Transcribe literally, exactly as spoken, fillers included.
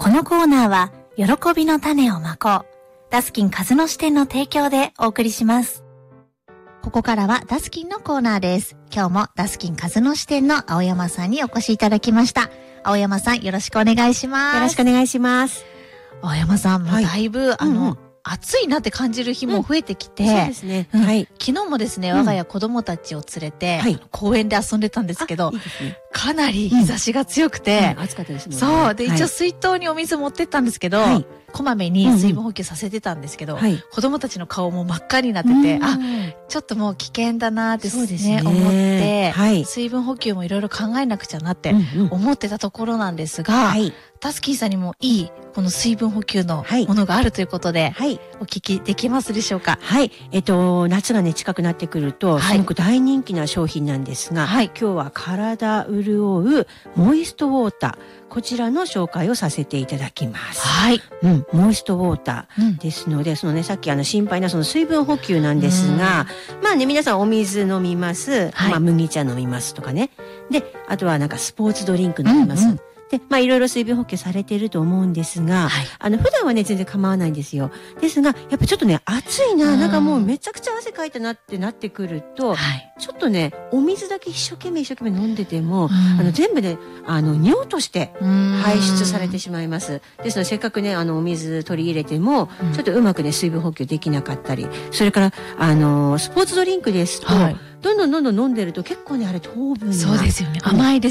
このコーナーは喜びの種をまこうダスキン和野支店の提供でお送りします。ここからはダスキンのコーナーです。今日もダスキン和野支店の青山さんにお越しいただきました。青山さん、よろしくお願いします。 よろしくお願いします。 青山さんもだいぶ、はい、あの、うんうん、暑いなって感じる日も増えてきて、 うん、そうですね、 うん、 はい、 昨日もですね、我が家子供たちを連れて、うん、公園で遊んでたんですけど、いいですね、かなり日差しが強くて、 うん、暑かったですね。 そうで、はい、一応水筒にお水持ってったんですけど、はい、こまめに水分補給させてたんですけど、うんうん、子供たちの顔も真っ赤になってて、あ、ちょっともう危険だなってですね、思って、はい、水分補給もいろいろ考えなくちゃなって思ってたところなんですが、はい、タスキンさんにもいいこの水分補給のものがあるということで、はい、お聞きできますでしょうか。 はい、えっと夏がね近くなってくると、はい、すごく大人気な商品なんですが、はい、今日は体潤うモイストウォーター、こちらの紹介をさせていただきます。 はい、 うん、モイストウォーターですので、うん、そのねさっきあの心配なその水分補給なんですが、まあね皆さんお水飲みます、はい、まあ麦茶飲みますとかね、であとはなんかスポーツドリンク飲みます。うんうん、で、まあいろいろ水分補給されていると思うんですが、はい、あの普段はね全然構わないんですよ。ですがやっぱちょっとね暑いな、なんかもうめちゃくちゃ汗かいたなってなってくると、はい、ちょっとねお水だけ一生懸命一生懸命飲んでても、あの全部ねあの尿として排出されてしまいます。ですのでせっかくねあのお水取り入れても、うん、ちょっとうまくね水分補給できなかったり、それからあのスポーツドリンクですと、はい、どんどんどんどん飲んでると結構ねあれ糖分がそうですよね、甘いです